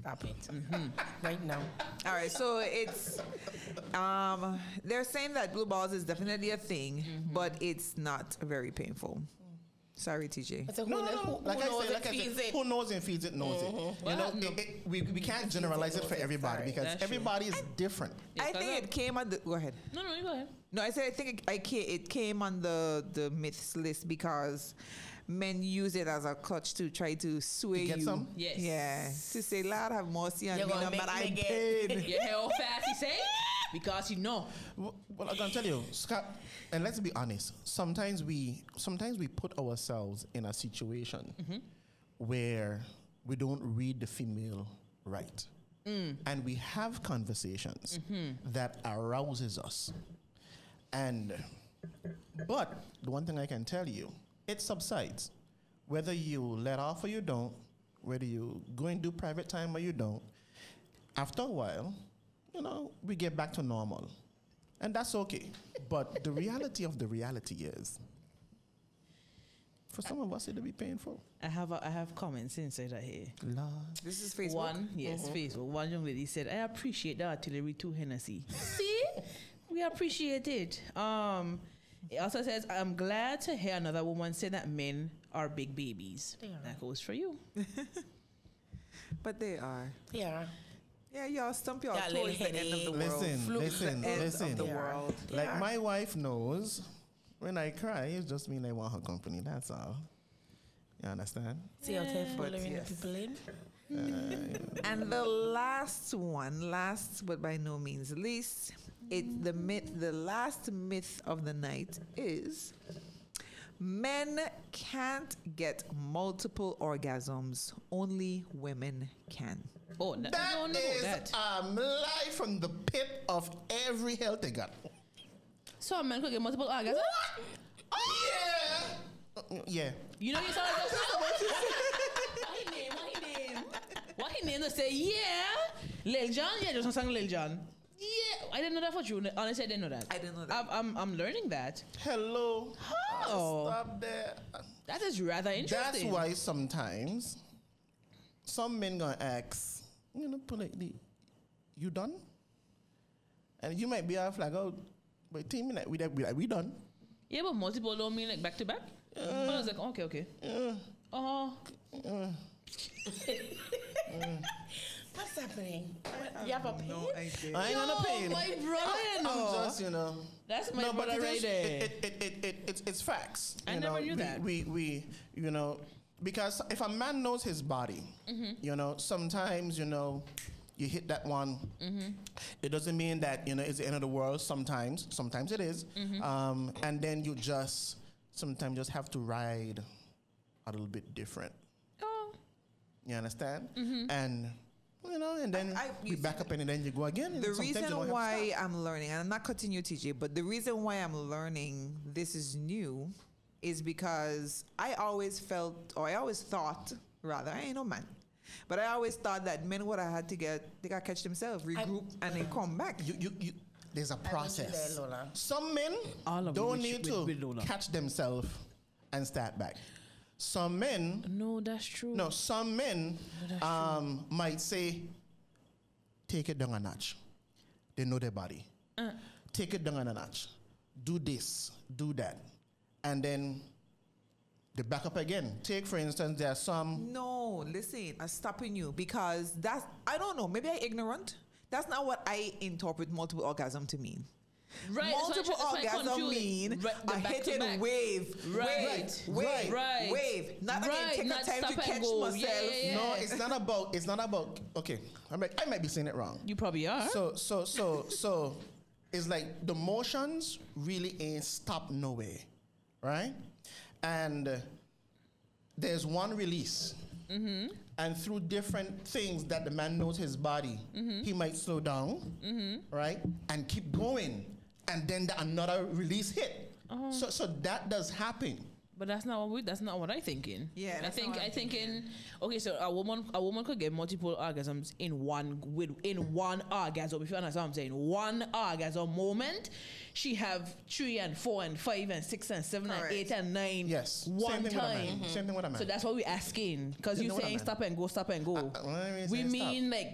Stop it. Right now. All right, so it's they're saying that blue balls is definitely a thing, but it's not very painful. Sorry, TJ. So who who knows and feeds it knows it. You know, we can't generalize it for everybody because everybody is different. I think it came on the. Go ahead. No, you go ahead. No, I said I think it came on the myths list because men use it as a crutch to try to sway get you. some? Yes. Yeah. To say, Lord have mercy on You're me, gonna no make matter I me get- paid. You hear how fast he say? Because you know. Well, I'm gonna tell you, Scott, and let's be honest. Sometimes we put ourselves in a situation where we don't read the female right, and we have conversations that arouses us. But the one thing I can tell you, it subsides, whether you let off or you don't, whether you go and do private time or you don't. After a while, you know, we get back to normal. And that's okay. But the reality of the reality is, for some of us, it'll be painful. I have comments inside right here. Lord. This is Facebook. One, yes, Facebook. One young lady said, I appreciate the artillery too, Hennessy. See? We appreciate it. It also says, I'm glad to hear another woman say that men are big babies. That goes for you. But they are. Yeah. Yeah, y'all stump y'all Yeah, towards the end of the world. Listen. Of the world. Like my wife knows, when I cry, it just means I want her company. That's all. You understand? See out there But following yes. the people in. And the last but by no means least, it's the myth. The last myth of the night is men can't get multiple orgasms. Only women can. Oh, no, That no, is that. lie from the pit of every healthy gut. So a man could get multiple orgasms? Yeah. You know you saw it just now? What he named to say, yeah. Lil Jon? Yeah, just sang Lil Jon. Yeah. I didn't know that for you. Honestly, I didn't know that. I didn't know that. I'm learning that. Hello. Oh. Stop there. That is rather That's interesting. why sometimes some men gonna ask, you know, politely, you done? And you might be off like, oh, but team like we done. Yeah, but multiple don't mean like back to back. But I was like, okay. What's happening? You have a pain? No idea. I ain't on a pain. my brother, I'm just, you know. That's my but brother it right is- there. It's facts. I you never know, knew that. We you know, because if a man knows his body, you know, sometimes, you know, you hit that one. It doesn't mean that, you know, it's the end of the world. Sometimes it is. And then you just sometimes just have to ride a little bit different. Oh. You understand? And you know, and then you you back up and then you go again. And The sometimes you don't reason have to why stop. I'm learning, and I'm not cutting you, TJ, but the reason why I'm learning this is new is because I always thought, rather, I ain't no man, but I always thought that men would have had to they got to catch themselves, regroup, and then come back. You there's a process. there, Lola. Some men All of don't them need with to Lola. catch themselves and start back. Some men, No, that's true. some men might say, take it down a notch. They know their body. Take it down a notch. Do this, do that. And then they back up again. Take, for instance, there are some... No, listen, I'm stopping you because I don't know, maybe I'm ignorant. That's not what I interpret multiple orgasm to mean. Right. Multiple so it's orgasm confusing. mean Right, the a back to hitting back. wave, Right. wave, not again take Not a time stop to and catch go. myself. Yeah. No, it's not about... Okay, I might be saying it wrong. You probably are. So it's like the motions really ain't stopped nowhere, right? And there's one release. And through different things that the man knows his body, he might slow down, right? And keep going. And then another release hit. So that does happen. But that's not what I thinking. Yeah, I that's think not what I I'm thinking. Okay, so a woman could get multiple orgasms in one orgasm. If you understand what I'm saying, one orgasm moment, she have 3 and 4 and 5 and 6 and 7 Correct. and 8 and 9. Yes. one Same thing time. With a man. Same thing with a man. So that's what we're asking, because You you know what I saying meant. stop and go. When I We say stop, mean like